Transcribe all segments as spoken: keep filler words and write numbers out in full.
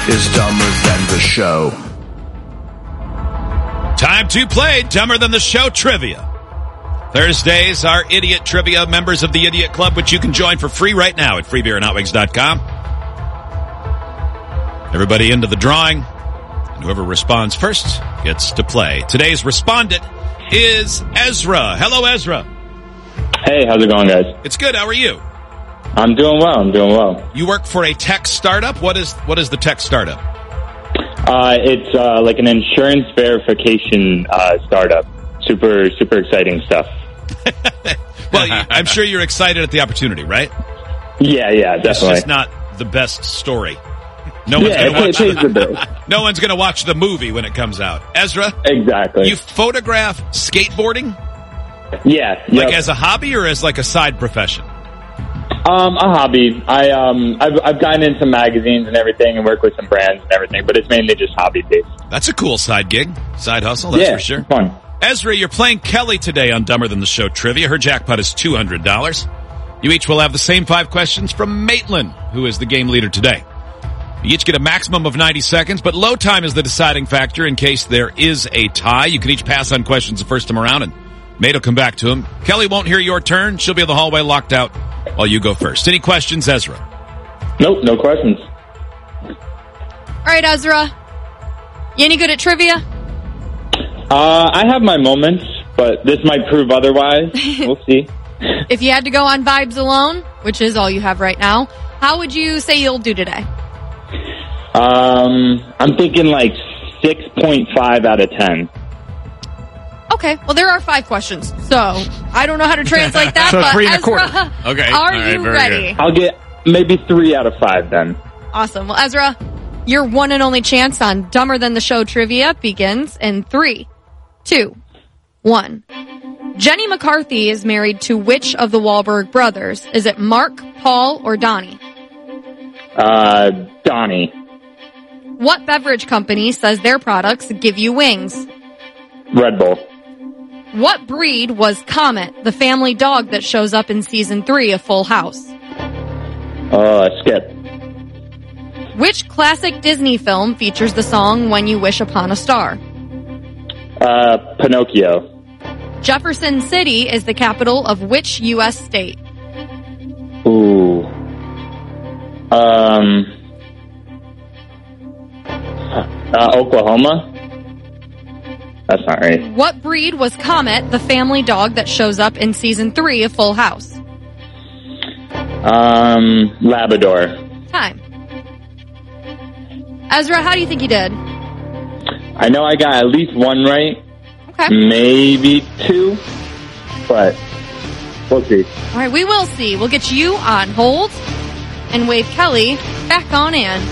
is Dumber Than the Show. Time to play Dumber Than the Show trivia. Thursdays are Idiot Trivia, members of the Idiot Club, which you can join for free right now at free beer and hot wings dot com. Everybody into the drawing, and whoever responds first gets to play. Today's respondent is Ezra. Hello, Ezra. Hey, how's it going, guys? It's good. How are you? I'm doing well. I'm doing well. You work for a tech startup. What is what is the tech startup? Uh, it's uh, like an insurance verification uh, startup. Super, super exciting stuff. Well, you, I'm sure you're excited at the opportunity, right? Yeah, yeah, definitely. It's just not the best story. No one's yeah, going to watch. the No one's going to watch the movie when it comes out. Ezra, exactly. You photograph skateboarding? Yeah, like yep. as a hobby or as like a side profession? Um, a hobby. I um, I've I've gotten into magazines and everything, and work with some brands and everything, but it's mainly just hobby based. That's a cool side gig, side hustle. That's yeah, for sure. It's fun. Ezra, you're playing Kelly today on Dumber Than the Show trivia. Her jackpot is two hundred dollars. You each will have the same five questions from Maitland, who is the game leader today. You each get a maximum of ninety seconds, but low time is the deciding factor in case there is a tie. You can each pass on questions the first time around, and Mate will come back to him. Kelly won't hear your turn. She'll be in the hallway locked out while you go first. Any questions, Ezra? Nope, no questions. All right, Ezra. You any good at trivia? Uh, I have my moments, but this might prove otherwise. We'll see. If you had to go on vibes alone, which is all you have right now, how would you say you'll do today? Um, I'm thinking like six point five out of ten. Okay, well, there are five questions, so I don't know how to translate that, so but three and Ezra, a quarter. Okay. are All right, you very ready? good. I'll get maybe three out of five then. Awesome. Well, Ezra, your one and only chance on Dumber Than the Show trivia begins in three, two, one. Jenny McCarthy is married to which of the Wahlberg brothers? Is it Mark, Paul, or Donnie? Uh, Donnie. What beverage company says their products give you wings? Red Bull. What breed was Comet, the family dog that shows up in season three of Full House? Uh, Skip. Which classic Disney film features the song When You Wish Upon a Star? Uh, Pinocchio. Jefferson City is the capital of which U S state? Ooh. Um. Uh, Oklahoma? That's not right. What breed was Comet, the family dog that shows up in season three of Full House? Um, Labrador. Time. Ezra, how do you think you did? I know I got at least one right. Okay. Maybe two. But we'll see. All right, we will see. We'll get you on hold and wave Kelly back on in.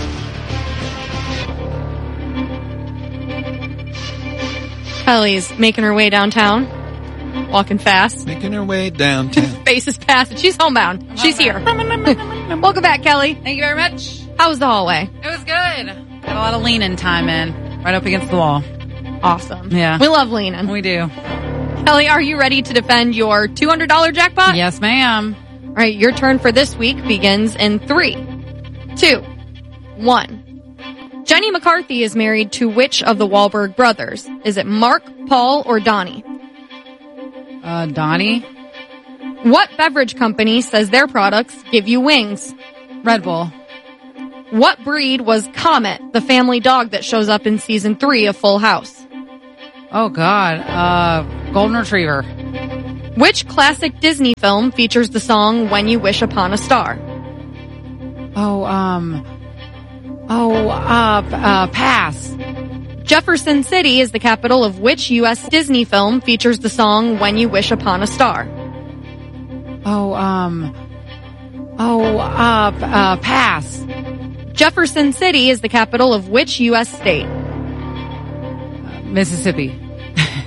Kelly's making her way downtown, walking fast. Making her way downtown. Face is past, she's homebound. She's here. Welcome back, Kelly. Thank you very much. How was the hallway? It was good. Got a lot of lean-in time in, right up against the wall. Awesome. Yeah. We love leaning. We do. Kelly, are you ready to defend your two hundred dollars jackpot? Yes, ma'am. All right, your turn for this week begins in three, two, one. Jenny McCarthy is married to which of the Wahlberg brothers? Is it Mark, Paul, or Donnie? Uh, Donnie. What beverage company says their products give you wings? Red Bull. What breed was Comet, the family dog that shows up in season three of Full House? Oh, God. Uh, Golden Retriever. Which classic Disney film features the song When You Wish Upon a Star? Oh, um... Oh, uh, uh, pass. Jefferson City is the capital of which U S Disney film features the song When You Wish Upon a Star? Oh, um... Oh, uh, uh, pass. Jefferson City is the capital of which U S state? Uh, Mississippi.